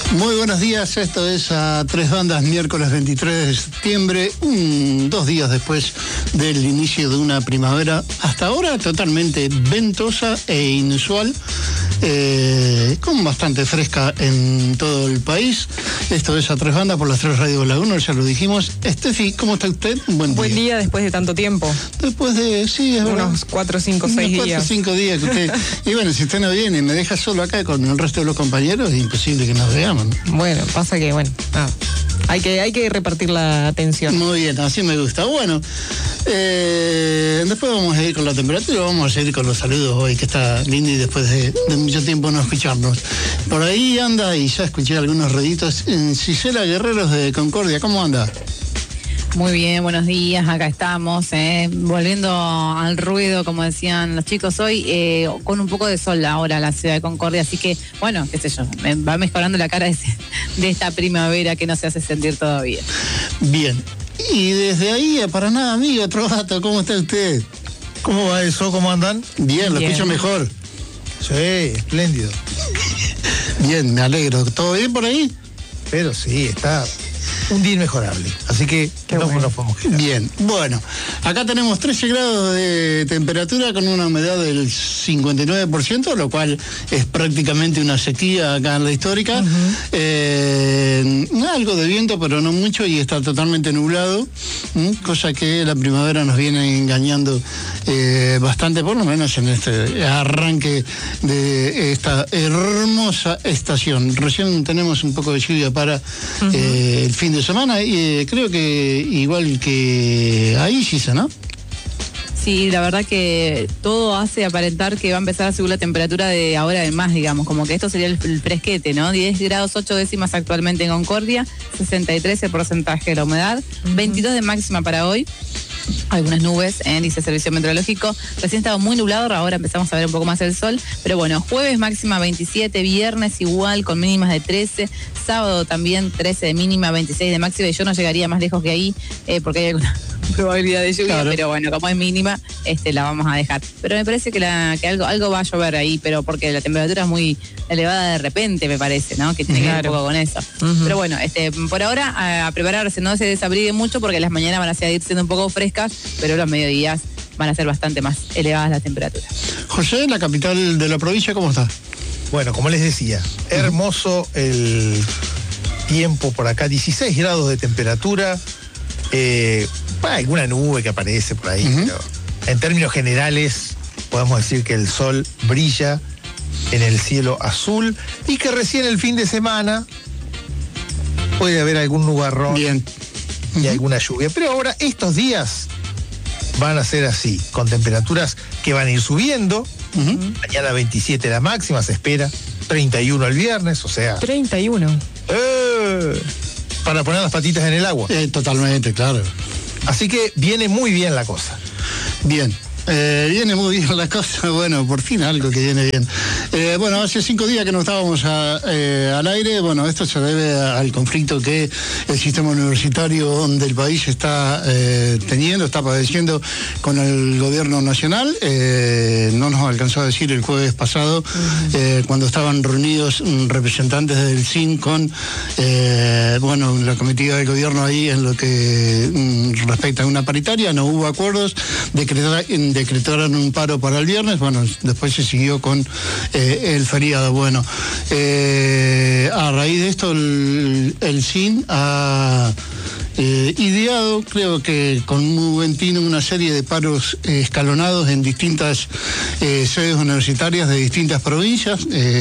Muy buenos días, esto es a Tres Bandas, miércoles 23 de septiembre, 2 días después del inicio de una primavera, hasta ahora totalmente ventosa e inusual, con bastante fresca en todo el país. Esto es a Tres Bandas por las 3 Radio Laguna, ya lo dijimos. Estefi, ¿cómo está usted? Buen día después de tanto tiempo. Después de, sí, es verdad. Unos 4, 5, 6 días. 4 o 5 días que usted... Y bueno, si usted no viene y me deja solo acá con el resto de los compañeros, es imposible que nos veamos. Bueno, pasa que, hay que repartir la atención. Muy bien, así me gusta. Bueno, después vamos a ir con la temperatura, vamos a seguir con los saludos hoy, que está lindo y después de mucho tiempo no escucharnos. Por ahí anda, y ya escuché algunos ruiditos, Cisela Guerreros de Concordia, ¿cómo anda? Muy bien, buenos días, acá estamos, volviendo al ruido, como decían los chicos hoy, con un poco de sol ahora en la ciudad de Concordia, así que, bueno, qué sé yo, me va mejorando la cara de esta primavera que no se hace sentir todavía. Bien, y desde ahí a Paraná, amigo, otro gato, ¿cómo está usted? ¿Cómo va eso? ¿Cómo andan? Bien, lo escucho mejor. Sí, espléndido. Bien, me alegro. ¿Todo bien por ahí? Pero sí, está un día inmejorable, así que no nos podemos quedar. Bien, bueno, acá tenemos 13 grados de temperatura con una humedad del 59%, lo cual es prácticamente una sequía acá en la histórica. Algo de viento, pero no mucho, y está totalmente nublado, cosa que la primavera nos viene engañando bastante, por lo menos en este arranque de esta hermosa estación. Recién tenemos un poco de lluvia para el fin de semana, y creo que igual que ahí, Gisa, ¿no? Sí, la verdad que todo hace aparentar que va a empezar a subir la temperatura de ahora en más, digamos, como que esto sería el fresquete, ¿no? 10 grados 8 décimas actualmente en Concordia, 63 el porcentaje de la humedad, 22 de máxima para hoy. Algunas nubes, dice el Servicio Meteorológico. Recién estaba muy nublado, ahora empezamos a ver un poco más el sol. Pero bueno, jueves máxima 27, viernes igual con mínimas de 13, sábado también 13 de mínima, 26 de máxima. Y yo no llegaría más lejos que ahí porque hay alguna probabilidad de lluvia, claro. Pero bueno, como es mínima, la vamos a dejar. Pero me parece que algo va a llover ahí, pero porque la temperatura es muy elevada de repente, me parece, ¿no? Que tiene que ver un poco con eso. Pero bueno, por ahora a prepararse, no se desabriguen mucho porque las mañanas van a seguir siendo un poco frescas, pero los mediodías van a ser bastante más elevadas las temperaturas. José, la capital de la provincia, ¿cómo está? Bueno, como les decía, hermoso el tiempo por acá, 16 grados de temperatura, alguna nube que aparece por ahí, pero en términos generales podemos decir que el sol brilla en el cielo azul y que recién el fin de semana puede haber algún nubarrón. Bien. Y alguna lluvia, pero ahora estos días van a ser así, con temperaturas que van a ir subiendo. Mañana 27 la máxima, se espera 31 el viernes, o sea... 31. Para poner las patitas en el agua. Totalmente, claro. Así que viene muy bien la cosa. Bien. Viene muy bien la cosa, bueno, por fin algo que viene bien. Bueno, hace 5 días que no estábamos al aire. Bueno, esto se debe al conflicto que el sistema universitario del país está está padeciendo con el gobierno nacional. No nos alcanzó a decir el jueves pasado, cuando estaban reunidos representantes del CIN con, la comitiva del gobierno ahí en lo que respecta a una paritaria. No hubo acuerdos, decretaron un paro para el viernes, bueno, después se siguió con el feriado. Bueno, a raíz de esto el CIN ha ideado, creo que con muy buen tino, una serie de paros escalonados en distintas sedes universitarias de distintas provincias.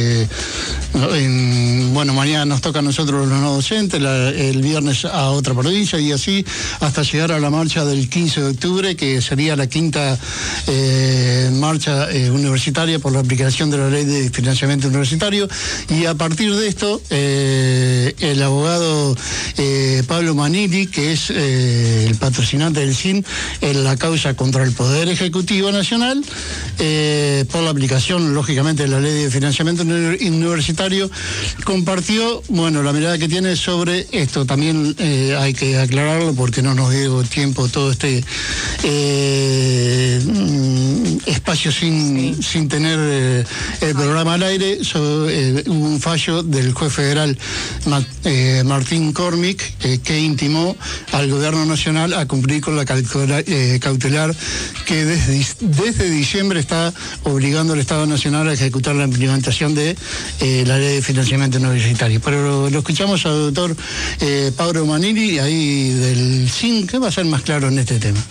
Mañana nos toca a nosotros los no docentes, el viernes a otra provincia, y así hasta llegar a la marcha del 15 de octubre, que sería la quinta marcha universitaria por la aplicación de la ley de financiamiento universitario. Y a partir de esto, el abogado Pablo Manili, que es el patrocinante del CIN en la causa contra el Poder Ejecutivo Nacional, por la aplicación, lógicamente, de la ley de financiamiento universitario, compartió, la mirada que tiene sobre esto. También hay que aclararlo porque no nos dio tiempo todo espacio sin tener el programa al aire. Hubo un fallo del juez federal Martín Cormick que intimó al gobierno nacional a cumplir con la cautelar que desde diciembre está obligando al Estado Nacional a ejecutar la implementación de la ley de financiamiento universitario. Pero lo escuchamos al doctor Pablo Manili, ahí del CIN, que va a ser más claro en este tema.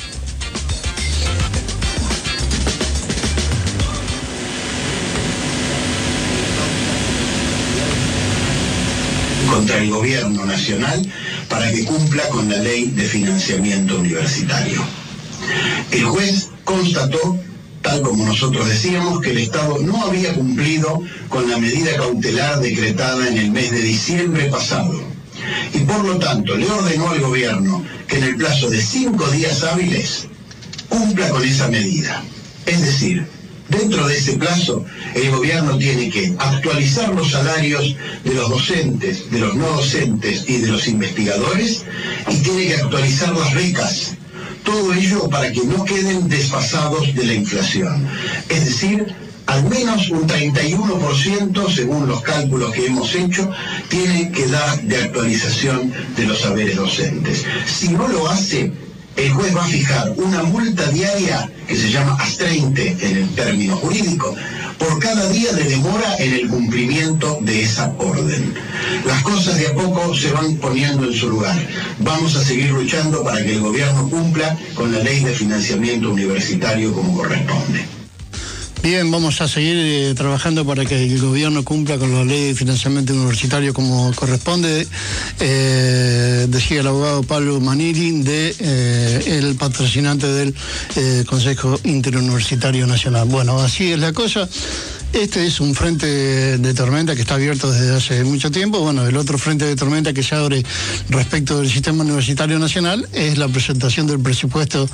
Contra el gobierno nacional para que cumpla con la ley de financiamiento universitario. El juez constató, tal como nosotros decíamos, que el Estado no había cumplido con la medida cautelar decretada en el mes de diciembre pasado y por lo tanto le ordenó al gobierno que en el plazo de 5 días hábiles cumpla con esa medida. Es decir, dentro de ese plazo, el gobierno tiene que actualizar los salarios de los docentes, de los no docentes y de los investigadores, y tiene que actualizar las becas. Todo ello para que no queden desfasados de la inflación. Es decir, al menos un 31%, según los cálculos que hemos hecho, tiene que dar de actualización de los saberes docentes. Si no lo hace, el juez va a fijar una multa diaria que se llama astreinte en el término jurídico por cada día de demora en el cumplimiento de esa orden. Las cosas de a poco se van poniendo en su lugar. Vamos a seguir luchando para que el gobierno cumpla con la ley de financiamiento universitario como corresponde. Bien, vamos a seguir trabajando para que el gobierno cumpla con la ley de financiamiento universitario como corresponde, decía el abogado Pablo Manili, el patrocinante del Consejo Interuniversitario Nacional. Bueno, así es la cosa. Este es un frente de tormenta que está abierto desde hace mucho tiempo. Bueno, el otro frente de tormenta que se abre respecto del sistema universitario nacional es la presentación del presupuesto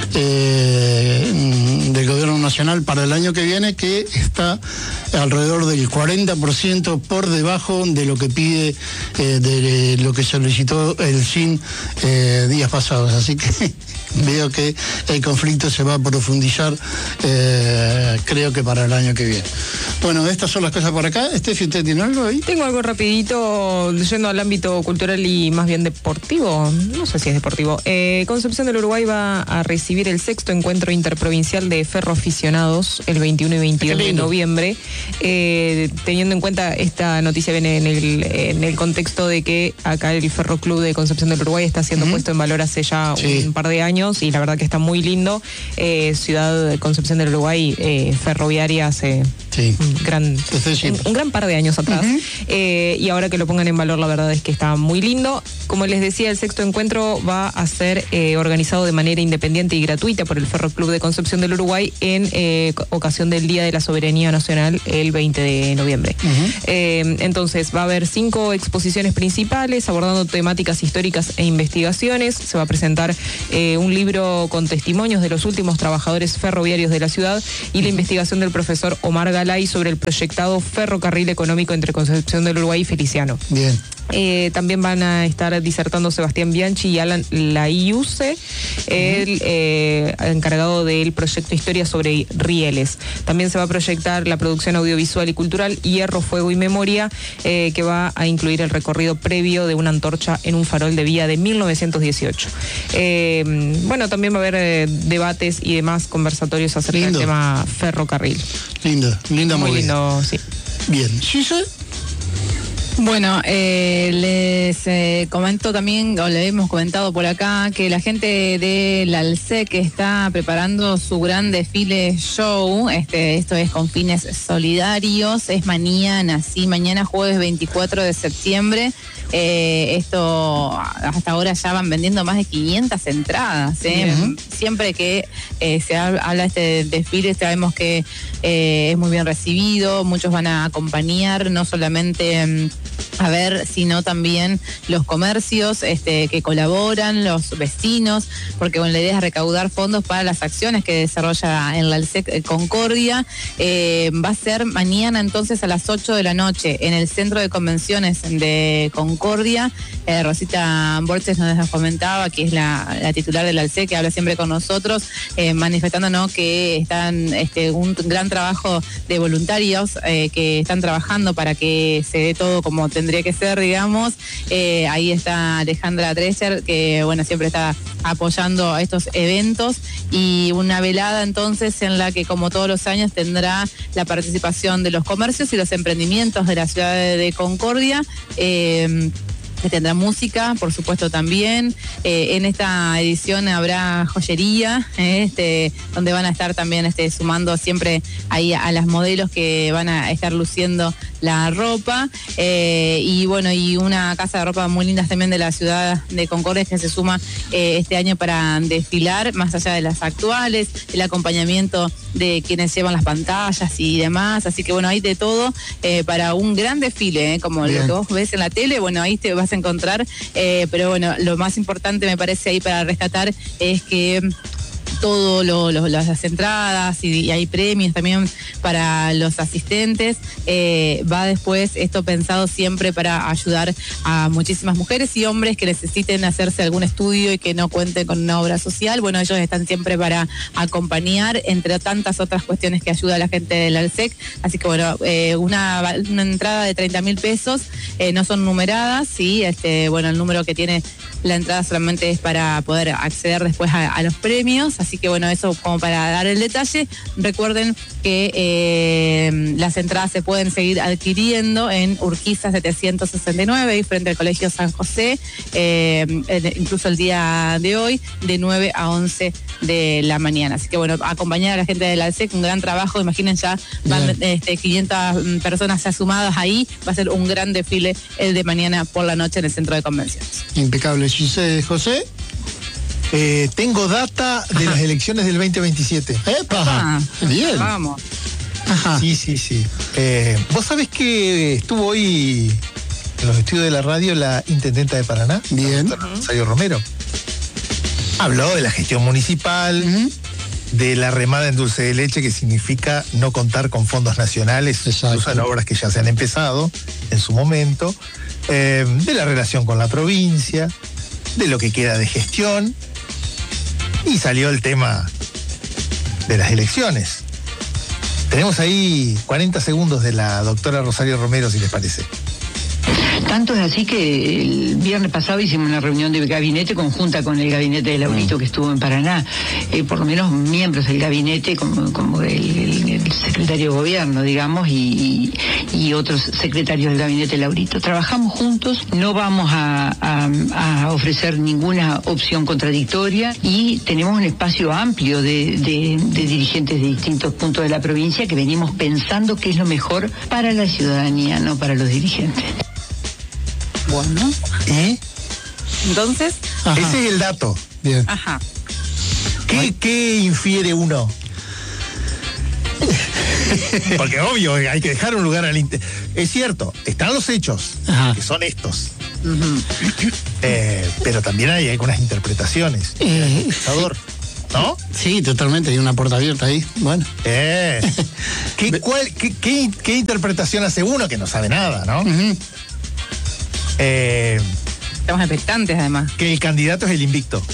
del gobierno nacional para el año que viene, que está alrededor del 40% por debajo de lo que pide, de lo que solicitó el CIN días pasados. Así que veo que el conflicto se va a profundizar, creo que para el año que viene. Bueno, estas son las cosas por acá. Estefi, ¿usted tiene algo ahí? Tengo algo rapidito, yendo al ámbito cultural y más bien deportivo. No sé si es deportivo. Concepción del Uruguay va a recibir el 6º encuentro interprovincial de ferroaficionados el 21 y 22 de noviembre. Teniendo en cuenta, esta noticia viene en el contexto de que acá el Ferro Club de Concepción del Uruguay está siendo puesto en valor hace ya un par de años y la verdad que está muy lindo. Ciudad de Concepción del Uruguay, ferroviaria hace un gran par de años atrás. Y ahora que lo pongan en valor, la verdad es que está muy lindo. Como les decía, el 6º encuentro va a ser organizado de manera independiente y gratuita por el Ferro Club de Concepción del Uruguay en ocasión del Día de la Soberanía Nacional el 20 de noviembre. Entonces va a haber 5 exposiciones principales abordando temáticas históricas e investigaciones. Se va a presentar un libro con testimonios de los últimos trabajadores ferroviarios de la ciudad y la investigación del profesor Omar Galay sobre el proyectado ferrocarril económico entre Concepción del Uruguay y Feliciano. Bien. También van a estar disertando Sebastián Bianchi y Alan Laiuse, el encargado del proyecto Historia sobre Rieles. También se va a proyectar la producción audiovisual y cultural Hierro, Fuego y Memoria, que va a incluir el recorrido previo de una antorcha en un farol de vía de 1918. Bueno, también va a haber debates y demás conversatorios acerca del tema ferrocarril. Linda muy movida. lindo, sí. Bien, ¿Gise? Bueno, les comento también, o le hemos comentado por acá, que la gente del ALSEC está preparando su gran desfile show. Esto es con fines solidarios. Es mañana jueves 24 de septiembre. Esto hasta ahora ya van vendiendo más de 500 entradas. Siempre que se habla de este desfile sabemos que es muy bien recibido. Muchos van a acompañar no solamente a ver si no también los comercios que colaboran, los vecinos, porque bueno, la idea es recaudar fondos para las acciones que desarrolla en la ALSEC Concordia. Va a ser mañana entonces a las 8 de la noche en el Centro de Convenciones de Concordia. Rosita Borges nos comentaba, que es la titular del ALSEC, que habla siempre con nosotros, manifestándonos que están un gran trabajo de voluntarios que están trabajando para que se dé todo como tendría que ser, digamos. Ahí está Alejandra Drescher, que bueno, siempre está apoyando a estos eventos, y una velada entonces en la que, como todos los años, tendrá la participación de los comercios y los emprendimientos de la ciudad de Concordia. Que tendrá música, por supuesto, también. En esta edición habrá joyería, donde van a estar también sumando siempre ahí a las modelos que van a estar luciendo la ropa. Y bueno, y una casa de ropa muy linda también de la ciudad de Concordia, que se suma este año para desfilar, más allá de las actuales, el acompañamiento de quienes llevan las pantallas y demás. Así que bueno, hay de todo para un gran desfile, como bien. Lo que vos ves en la tele, bueno, ahí te vas a encontrar, pero bueno, lo más importante me parece ahí para rescatar es que todo las entradas y hay premios también para los asistentes. Va después esto pensado siempre para ayudar a muchísimas mujeres y hombres que necesiten hacerse algún estudio y que no cuenten con una obra social. Bueno, ellos están siempre para acompañar, entre tantas otras cuestiones que ayuda a la gente del ALSEC. Así que bueno, una entrada de 30.000 pesos, no son numeradas, ¿sí? Bueno, el número que tiene la entrada solamente es para poder acceder después a los premios. Así que bueno, eso como para dar el detalle. Recuerden que las entradas se pueden seguir adquiriendo en Urquiza 769 y frente al Colegio San José, incluso el día de hoy, de 9 a 11 de la mañana. Así que bueno, acompañar a la gente del ALSEC, un gran trabajo. Imaginen, ya van 500 personas ya sumadas ahí. Va a ser un gran desfile el de mañana por la noche en el Centro de Convenciones. Impecable. José. Tengo data de las elecciones del 2027. ¡Epa! Bien. Vamos. Ajá. Sí. Vos sabés que estuvo hoy en los estudios de la radio la intendenta de Paraná, bien, Rosario Romero. Habló de la gestión municipal, de la remada en dulce de leche, que significa no contar con fondos nacionales, incluso en obras que ya se han empezado en su momento, de la relación con la provincia, de lo que queda de gestión, y salió el tema de las elecciones. Tenemos ahí 40 segundos de la doctora Rosario Romero, si les parece. Tanto es así que el viernes pasado hicimos una reunión de gabinete conjunta con el gabinete de Laurito, que estuvo en Paraná. Por lo menos miembros del gabinete, como el secretario de gobierno, digamos, y otros secretarios del gabinete de Laurito. Trabajamos juntos, no vamos a ofrecer ninguna opción contradictoria, y tenemos un espacio amplio de dirigentes de distintos puntos de la provincia que venimos pensando qué es lo mejor para la ciudadanía, no para los dirigentes. Bueno. Entonces, ese es el dato. Bien. Ajá. ¿Qué infiere uno? Porque obvio, hay que dejar un lugar al es cierto, están los hechos, que son estos. Pero también hay algunas interpretaciones. ¿No? Sí, totalmente, hay una puerta abierta ahí. Bueno. ¿Qué interpretación hace uno que no sabe nada, no? Estamos expectantes, además. Que el candidato es el invicto.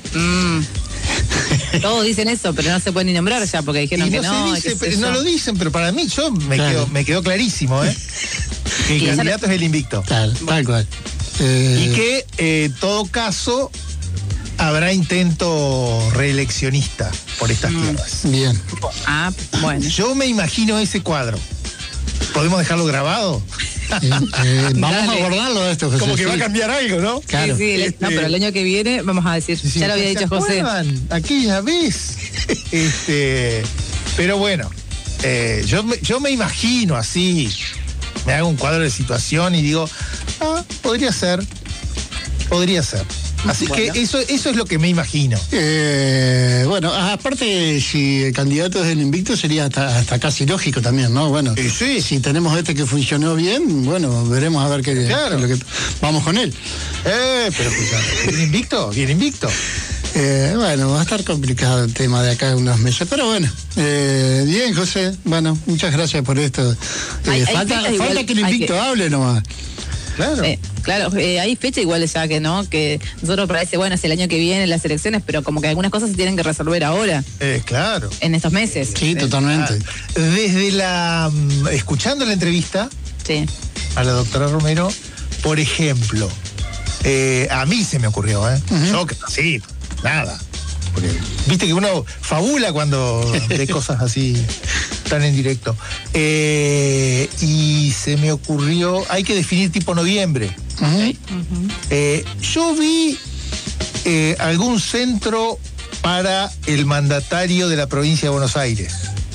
Todos dicen eso, pero no se pueden ni nombrar ya, porque dijeron que no. No lo dicen, pero para mí me quedó clarísimo, que el candidato es el invicto. Tal cual. Y que, en todo caso, habrá intento reeleccionista por estas tierras. Bien. Bueno. Yo me imagino ese cuadro. ¿Podemos dejarlo grabado? Vamos a abordarlo de esto, José. Como que va a cambiar algo, ¿no? Claro. Sí, no, pero el año que viene vamos a decir, ya lo había dicho José. Aquella vez. Pero bueno, yo me imagino así, me hago un cuadro de situación y digo, podría ser. Así que eso es lo que me imagino. Bueno, aparte, si el candidato es el invicto, sería hasta casi lógico también, ¿no? Bueno, sí. Si tenemos que funcionó bien, bueno, veremos a ver qué. Claro. Vamos con él. Pero escuchá, ¿viene invicto? ¿Viene invicto? Bueno, va a estar complicado el tema de acá unos meses, pero bueno, bien, José, bueno, muchas gracias por esto. Falta que el invicto hable nomás. Claro. Claro, hay fecha igual ya que no, que nosotros parece, bueno, es el año que viene las elecciones, pero como que algunas cosas se tienen que resolver ahora. Claro. En estos meses. Sí, totalmente. Desde escuchando la entrevista a la doctora Romero, por ejemplo, a mí se me ocurrió, yo sí, nada. Porque viste que uno fabula cuando ve cosas así tan en directo. Y se me ocurrió, hay que definir tipo noviembre. Yo vi algún centro para el mandatario de la provincia de Buenos Aires.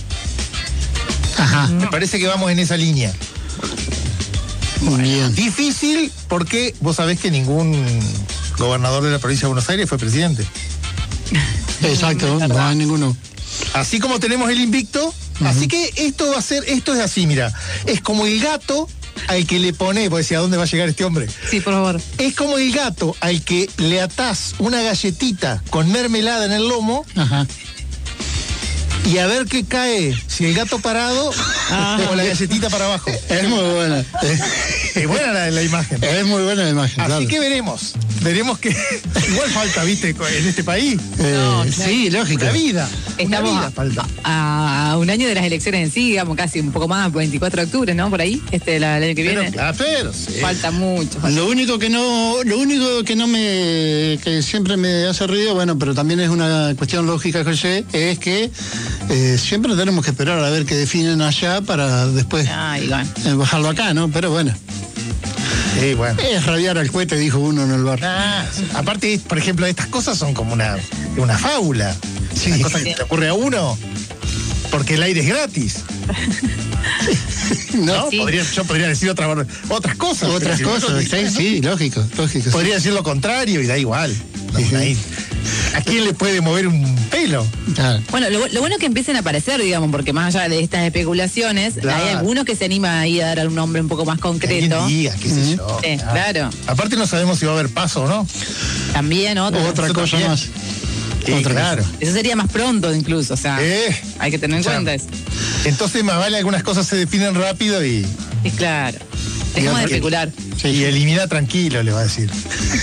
Me parece que vamos en esa línea. Bien. Difícil porque vos sabés que ningún gobernador de la provincia de Buenos Aires fue presidente. Exacto, no hay ninguno. Así como tenemos el invicto, así que esto es así, mira, es como el gato al que le pone, vos decís, ¿a dónde va a llegar este hombre? Sí, por favor. Es como el gato al que le atás una galletita con mermelada en el lomo. Y a ver qué cae, si el gato parado o la galletita para abajo. Es muy buena. Es buena la imagen. Es muy buena la imagen. Así claro. que veremos que igual falta, viste, en este país. Sí, lógico. La vida. Estamos Una vida falta. a un año de las elecciones en sí, digamos, casi un poco más, 24 de octubre, ¿no? Por ahí, el año que viene. Pero sí. Falta mucho. Lo único que siempre me hace ruido, bueno, pero también es una cuestión lógica, José, es que siempre tenemos que esperar a ver qué definen allá para después bajarlo acá, ¿no? Pero bueno. Sí, bueno. Es rabiar al cohete, dijo uno en el bar. Aparte, por ejemplo, estas cosas son como una fábula. Sí. Una cosa que se le ocurre a uno porque el aire es gratis. ¿No? Sí. Yo podría decir otras cosas. Otras cosas, sí, lógico. Podría decir lo contrario y da igual. ¿A quién le puede mover un pelo? Claro. Bueno, lo bueno es que empiecen a aparecer, digamos, porque más allá de estas especulaciones, Claro. hay algunos que se animan ahí a dar un nombre un poco más concreto. Alguien diga, qué sé yo. Claro. Aparte no sabemos si va a haber paso o no. También Otra Eso cosa también. más. Sí, Otra claro. Eso sería más pronto incluso, o sea, Eh. hay que tener en O sea, cuenta eso. Entonces más vale algunas cosas se definen rápido y Y claro, dejemos de especular. y elimina tranquilo, le va a decir.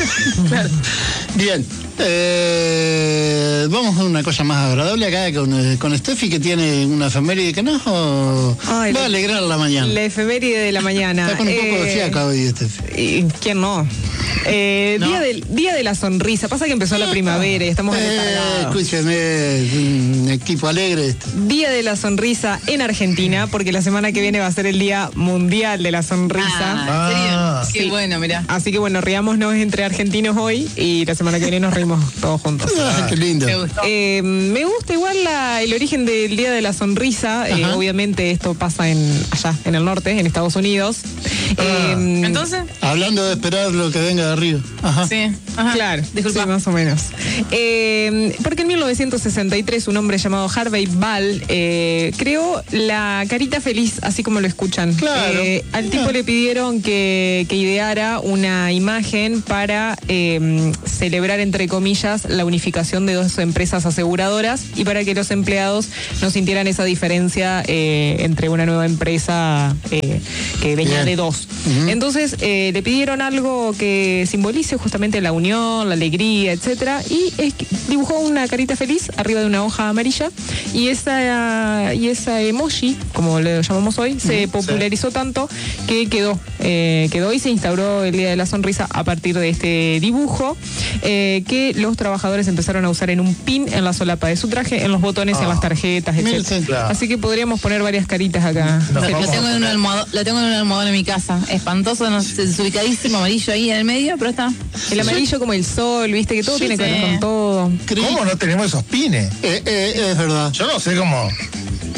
Bien. Vamos a una cosa más agradable acá con Steffi, que tiene una efeméride que nos va a alegrar la mañana. La efeméride de la mañana. Está con un poco de fiaca hoy, Steffi. ¿Y quién no? Día de la sonrisa. Pasa que empezó la primavera y estamos aletargados. Escúcheme, un equipo alegre. Día de la sonrisa en Argentina, porque la semana que viene va a ser el Día Mundial de la Sonrisa. ¿En serio? Qué Sí. bueno, mirá. Así que bueno, riámonos entre argentinos hoy y la semana que viene nos reímos todos juntos. Qué lindo. Me gustó. Me gusta igual el origen del Día de la Sonrisa. Obviamente esto pasa allá en el norte, en Estados Unidos. Entonces, Hablando de esperar lo que venga de arriba. Ajá. sí. Ajá. Claro, Disculpa. sí, más o menos. Porque en 1963 un hombre llamado Harvey Ball creó la carita feliz, así como lo escuchan. Claro. Al tipo le pidieron que ideara una imagen para celebrar, entre comillas, la unificación de dos empresas aseguradoras y para que los empleados no sintieran esa diferencia entre una nueva empresa que venía Bien. de dos. Entonces le pidieron algo que simbolice justamente la unión, la alegría, etcétera, y dibujó una carita feliz arriba de una hoja amarilla y esa emoji, como le llamamos hoy, se popularizó tanto que quedó y se instauró el Día de la Sonrisa a partir de este dibujo que los trabajadores empezaron a usar en un pin en la solapa de su traje, en los botones, en las tarjetas, Mire, etcétera. claro. Así que podríamos poner varias caritas acá. No, Sí. Lo vamos tengo a en un poner. almohadón en mi casa. Espantoso, no sé, desubicadísimo, amarillo ahí en el medio, pero está. El amarillo como el sol, viste, que todo tiene que ver con todo. ¿Cómo no tenemos esos pines? Es verdad. Yo no sé cómo.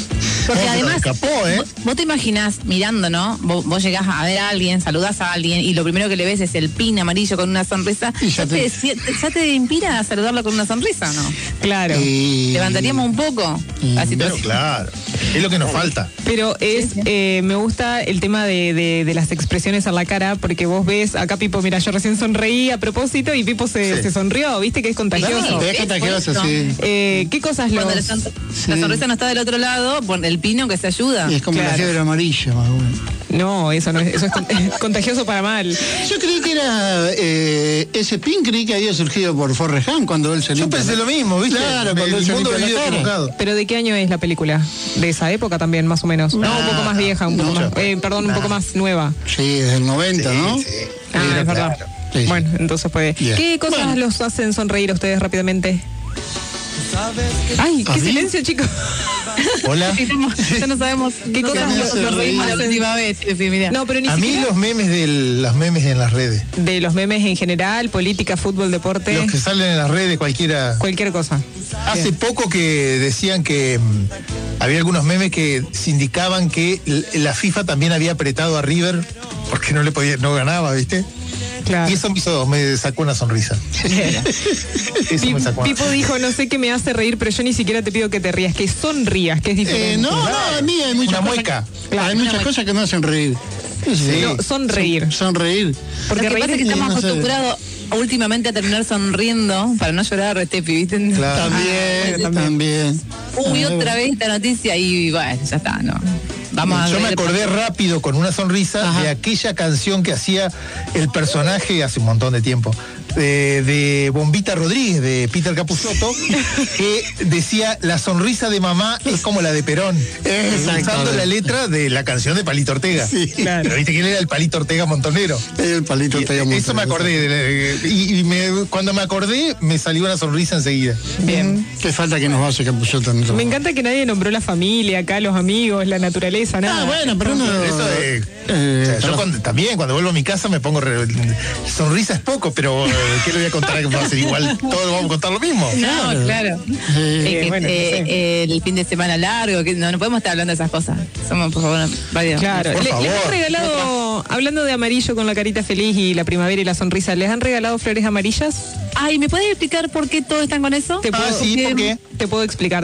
Porque además, escapó, vos te imaginás mirando, ¿no? Vos llegás a ver a alguien, saludás a alguien y lo primero que le ves es el pin amarillo con una sonrisa. Y ¿Ya te inspira a saludarlo con una sonrisa o no? Claro. Levantaríamos un poco la Pero situación. claro, es lo que nos falta. Pero me gusta el tema de las expresiones en la cara, porque vos ves, acá Pipo, mira, yo recién sonreí a propósito y Pipo se sonrió, viste que es contagioso. Es contagioso, sí. ¿Qué cosas Cuando la sonrisa no está del otro lado, pon el pino que se ayuda. Y es como Claro. la fiebre amarilla, más o menos. No, eso no es, eso es contagioso para mal. Yo creí que era ese pin, creí que había surgido por Forrest Gump cuando él se Yo limpia pensé la- lo mismo, ¿viste? Claro, cuando él el se mundo limpia la vive cara. equivocado. ¿Pero de qué año es la película? ¿De esa época también, más o menos? No, un poco más vieja, un poco más, un poco más nueva. Sí, desde el 90, ¿no? Sí. Ah, es verdad. Sí, sí. Bueno, entonces puede. Bien. ¿Qué cosas Bueno. los hacen sonreír a ustedes rápidamente? Ay, ¿A qué mí? silencio, chicos. Hola. Ya no sabemos ¿Qué cosas me nos hace reímos la reír? última vez. Sí, mirá. No, pero ni A mí siquiera los memes en las redes. de los memes en general, política, fútbol, deporte, Los que salen en las redes, cualquiera. cualquier cosa. Hace poco que decían que había algunos memes que se indicaban que la FIFA también había apretado a River porque no ganaba, ¿viste? Claro. Y eso me sacó una sonrisa. Eso me sacó una. Pipo dijo, no sé qué me hace reír, pero yo ni siquiera te pido que te rías, que sonrías, que es diferente. No, a mí hay muchas Una cosas. mueca. Hay muchas cosas que me hacen reír. Sí. No, sonreír. Sonreír. Porque Lo que pasa reír es que estamos no sé. acostumbrados últimamente a terminar sonriendo para no llorar, Tepi, ¿viste? Claro. También. Uy, otra vez esta noticia y bueno, ya está, ¿no? Vamos a Yo me ver. acordé rápido con una sonrisa de aquella canción que hacía el personaje hace un montón de tiempo. De Bombita Rodríguez, de Peter Capusotto, que decía, la sonrisa de mamá es como la de Perón. Usando la letra de la canción de Palito Ortega. Sí. Claro. Pero viste que él era el Palito Ortega montonero. El palito Y pega mucho. eso me acordé. Cuando me acordé, me salió una sonrisa enseguida. Bien. Qué falta que nos hace Capusotto. Me encanta que nadie nombró la familia acá, los amigos, la naturaleza, nada. Ah, bueno, pero no. Eso de... o sea, yo también cuando vuelvo a mi casa me pongo... sonrisa es poco, pero ¿qué le voy a contar? Que va a ser igual, todos vamos a contar lo mismo. No, claro. bueno, no sé. El fin de semana largo, que no podemos estar hablando de esas cosas. Somos, por favor, varios. Claro, Por les favor. han regalado, hablando de amarillo con la carita feliz y la primavera y la sonrisa, ¿les han regalado flores amarillas? Ay, ¿me puedes explicar por qué todos están con eso? Te puedo- sí, ¿por qué? Te puedo explicar.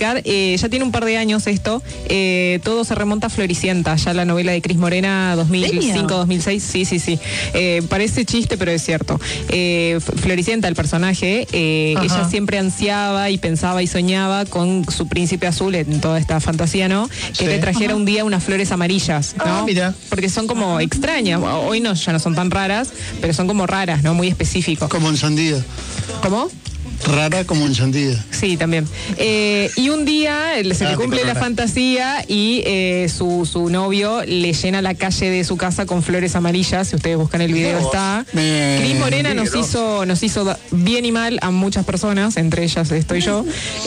Ya tiene un par de años esto. Todo se remonta a Floricienta, ya la novela de Cris Morena, 2005-2006. Sí. Parece chiste, pero es cierto. Floricienta, el personaje, ella siempre ansiaba y pensaba y soñaba con su príncipe azul en toda esta fantasía, ¿no? Que Sí. le trajera un día unas flores amarillas, ¿no? Ah, mira. Porque son como extrañas. Hoy no, ya no son tan raras, pero son como raras, ¿no? Muy específicos. Como encendida. ¿Cómo? Rara como encendida. Sí, también. Y un día se le cumple la fantasía y su novio le llena la calle de su casa con flores amarillas. Si ustedes buscan el video, está. Cris Morena nos hizo bien y mal a muchas personas, entre ellas estoy yo.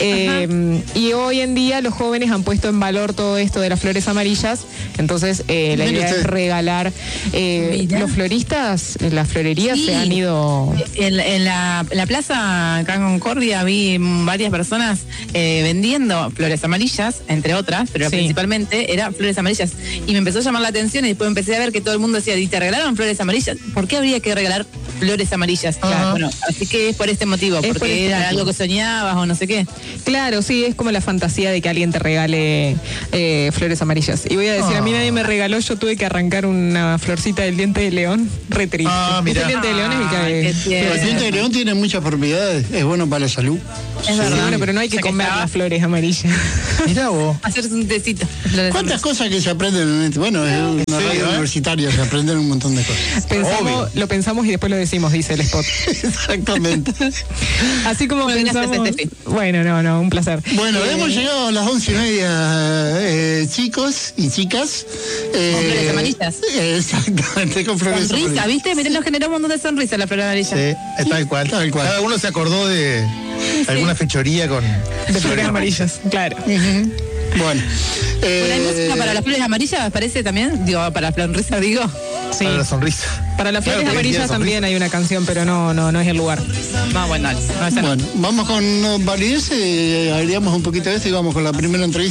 Y hoy en día los jóvenes han puesto en valor todo esto de las flores amarillas. Entonces, la Mire idea usted. es regalar. Los floristas, las florerías Sí. se han ido. En la plaza acá en Concordia vi varias personas vendiendo flores amarillas, entre otras, pero Sí. principalmente era flores amarillas. Y me empezó a llamar la atención y después empecé a ver que todo el mundo decía, ¿y te regalaron flores amarillas? ¿Por qué habría que regalar flores amarillas? Bueno, así que es por este motivo, Es por porque este era motivo. algo que soñabas o no sé qué. Claro, sí, es como la fantasía de que alguien te regale flores amarillas. Y voy a decir, a mí nadie me regaló, yo tuve que arrancar una florcita del diente de león, re triste. Ah, ¿Viste mirá. el diente de león es el Ay, que... qué tierno. El diente de león tiene muchas propiedades. Es bueno para la salud. Es verdad. Claro, pero no hay que O sea que comer estaba- las flores amarillas. Mirá vos. Hacerse un tecito. Flores ¿Cuántas amarillas. cosas que se aprenden en este? Bueno, es una Sí, radio ¿eh? universitaria, se aprenden un montón de cosas. Obvio. Lo pensamos y después lo decimos, dice el spot. Exactamente. Así como Bueno, gracias, pensamos... Estefi. Bueno, no, un placer. Bueno, hemos llegado a las 11:30, chicos y chicas. flores amarillas. Exactamente, con flores Sonrisa, amarillas. ¿viste? Miren, nos generó un montón de sonrisas la flor amarilla. Sí, es tal cual. Tal cual. Cada uno se acordó de alguna fechoría con De flores amarillas, claro. Bueno. Bueno, ¿hay música para las flores amarillas, parece también? Digo, para la sonrisa, digo. Sí. para la sonrisa. Para las flores Claro, porque amarillas tiene sonrisa. también hay una canción, pero no es el lugar. No, bueno, dale. No, esa no. Bueno, vamos con validez, agregamos un poquito de esto y vamos con la primera entrevista.